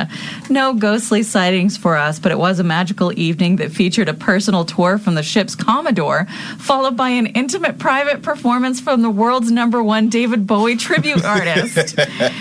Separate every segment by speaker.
Speaker 1: California. No ghostly sightings for us, but it was a magical evening that featured a personal tour from the ship's Commodore, followed by an intimate private performance from the world's #1 David Bowie tribute artist.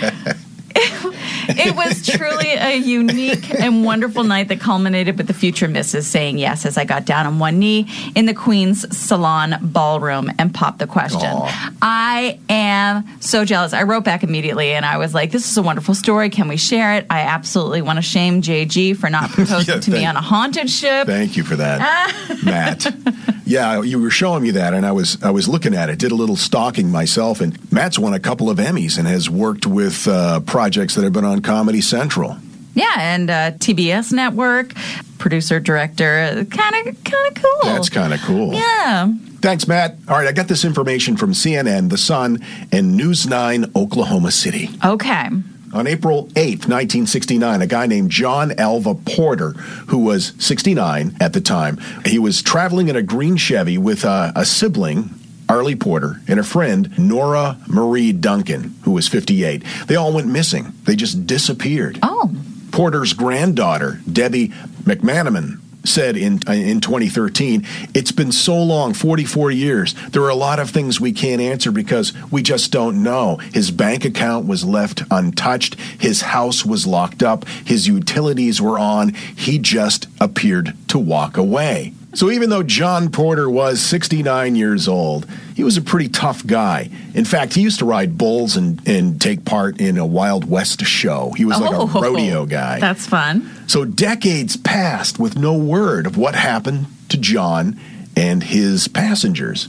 Speaker 1: It was truly a unique and wonderful night that culminated with the future missus saying yes as I got down on one knee in the Queen's Salon ballroom and popped the question.
Speaker 2: Aww.
Speaker 1: I am so jealous. I wrote back immediately and I was like, this is a wonderful story. Can we share it? I absolutely want to shame JG for not proposing to me on a haunted ship.
Speaker 2: Thank you for that, Matt. Yeah, you were showing me that, and I was looking at it, did a little stalking myself, and Matt's won a couple of Emmys and has worked with projects that have been on Comedy Central.
Speaker 1: Yeah, and TBS Network, producer, director, kind of cool.
Speaker 2: That's kind of cool.
Speaker 1: Yeah.
Speaker 2: Thanks, Matt. All right, I got this information from CNN, The Sun, and News 9 Oklahoma City.
Speaker 1: Okay.
Speaker 2: On April 8th, 1969, a guy named John Alva Porter, who was 69 at the time, he was traveling in a green Chevy with a sibling, Arlie Porter, and a friend, Nora Marie Duncan, who was 58. They all went missing. They just disappeared.
Speaker 1: Oh.
Speaker 2: Porter's granddaughter, Debbie McManaman, said in 2013, it's been so long, 44 years. There are a lot of things we can't answer because we just don't know. His bank account was left untouched. His house was locked up. His utilities were on. He just appeared to walk away. So even though John Porter was 69 years old, he was a pretty tough guy. In fact, he used to ride bulls and take part in a Wild West show. He was like a rodeo guy.
Speaker 1: That's fun.
Speaker 2: So decades passed with no word of what happened to John and his passengers.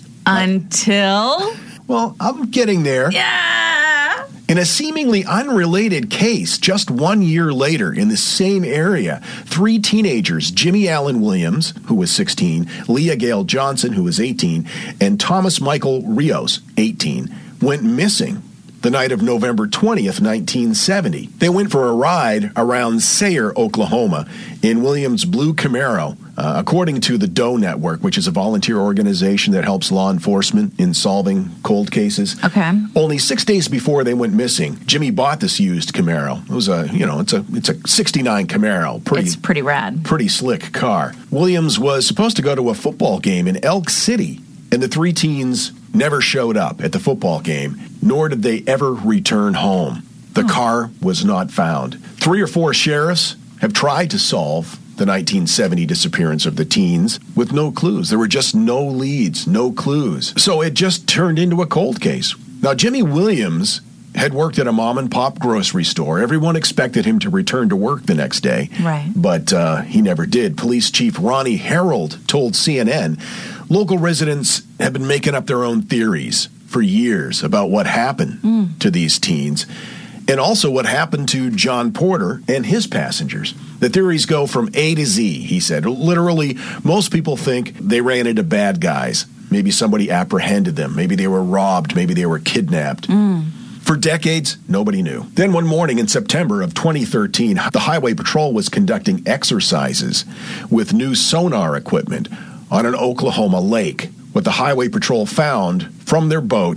Speaker 1: Until?
Speaker 2: Well, I'm getting there.
Speaker 1: Yeah!
Speaker 2: In a seemingly unrelated case, just 1 year later in the same area, 3 teenagers, Jimmy Allen Williams, who was 16, Leah Gale Johnson, who was 18, and Thomas Michael Rios, 18, went missing the night of November 20th, 1970. They went for a ride around Sayre, Oklahoma, in Williams' blue Camaro. According to the Doe Network, which is a volunteer organization that helps law enforcement in solving cold cases.
Speaker 1: Okay.
Speaker 2: Only 6 days before they went missing, Jimmy bought this used Camaro. It was it's a 69 Camaro.
Speaker 1: It's pretty rad.
Speaker 2: Pretty slick car. Williams was supposed to go to a football game in Elk City, and the 3 teens never showed up at the football game, nor did they ever return home. The car was not found. 3 or 4 sheriffs have tried to solve the 1970 disappearance of the teens with no clues. There were just no leads, no clues. So it just turned into a cold case. Now, Jimmy Williams had worked at a mom-and-pop grocery store. Everyone expected him to return to work the next day.
Speaker 1: Right.
Speaker 2: But he never did. Police Chief Ronnie Harold told CNN, local residents have been making up their own theories for years about what happened to these teens, and also what happened to John Porter and his passengers. The theories go from A to Z, he said. Literally, most people think they ran into bad guys. Maybe somebody apprehended them. Maybe they were robbed. Maybe they were kidnapped. For decades, nobody knew. Then one morning in September of 2013, the Highway Patrol was conducting exercises with new sonar equipment on an Oklahoma lake. What the Highway Patrol found from their boat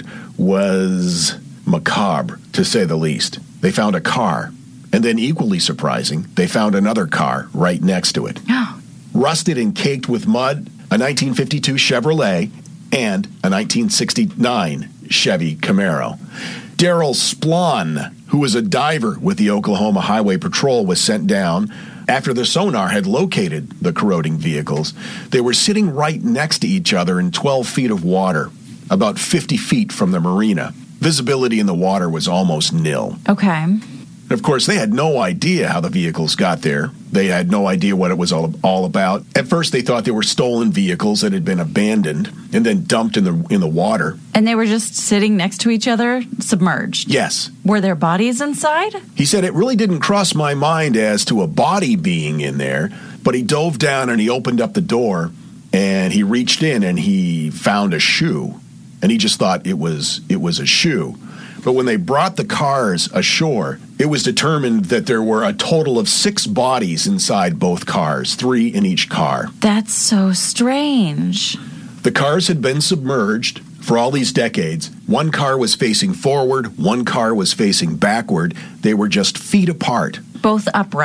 Speaker 2: was macabre, to say the least. They found a car, and then equally surprising, they found another car right next to it. Rusted and caked with mud, a 1952 Chevrolet, and a 1969 Chevy Camaro. Daryl Splon, who was a diver with the Oklahoma Highway Patrol, was sent down after the sonar had located the corroding vehicles. They were sitting right next to each other in 12 feet of water, about 50 feet from the marina. Visibility in the water was almost nil.
Speaker 1: Okay.
Speaker 2: Of course, they had no idea how the vehicles got there. They had no idea what it was all about. At first, they thought they were stolen vehicles that had been abandoned and then dumped in the water.
Speaker 1: And they were just sitting next to each other, submerged?
Speaker 2: Yes.
Speaker 1: Were there bodies inside?
Speaker 2: He said, it really didn't cross my mind as to a body being in there, but he dove down and he opened up the door and he reached in and he found a shoe. And he just thought it was a shoe. But when they brought the cars ashore, it was determined that there were a total of 6 bodies inside both cars, 3 in each car.
Speaker 1: That's so strange.
Speaker 2: The cars had been submerged for all these decades. One car was facing forward, one car was facing backward. They were just feet apart.
Speaker 1: Both upright.